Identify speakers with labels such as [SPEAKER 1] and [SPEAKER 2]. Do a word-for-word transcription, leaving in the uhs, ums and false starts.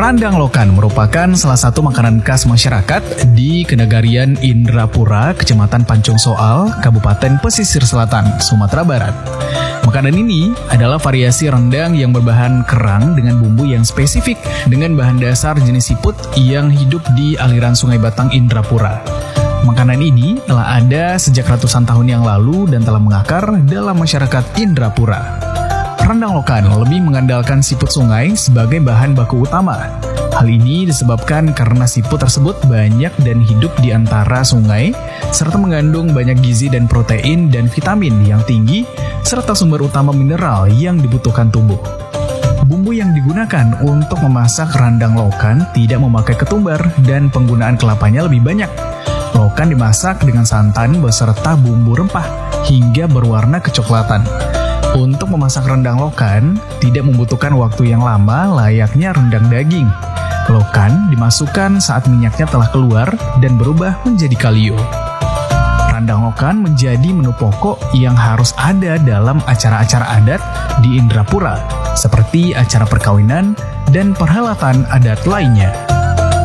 [SPEAKER 1] Randang lokan merupakan salah satu makanan khas masyarakat di Kenegarian Indrapura, Kecamatan Pancung Soal, Kabupaten Pesisir Selatan, Sumatera Barat. Makanan ini adalah variasi rendang yang berbahan kerang dengan bumbu yang spesifik dengan bahan dasar jenis siput yang hidup di aliran Sungai Batang Indrapura. Makanan ini telah ada sejak ratusan tahun yang lalu dan telah mengakar dalam masyarakat Indrapura. Rendang lokan lebih mengandalkan siput sungai sebagai bahan baku utama. Hal ini disebabkan karena siput tersebut banyak dan hidup di antara sungai, serta mengandung banyak gizi dan protein dan vitamin yang tinggi, serta sumber utama mineral yang dibutuhkan tubuh. Bumbu yang digunakan untuk memasak rendang lokan tidak memakai ketumbar dan penggunaan kelapanya lebih banyak. Lokan dimasak dengan santan beserta bumbu rempah hingga berwarna kecoklatan. Untuk memasak rendang lokan tidak membutuhkan waktu yang lama layaknya rendang daging. Lokan dimasukkan saat minyaknya telah keluar dan berubah menjadi kalio. Rendang lokan menjadi menu pokok yang harus ada dalam acara-acara adat di Indrapura, seperti acara perkawinan dan perhelatan adat lainnya.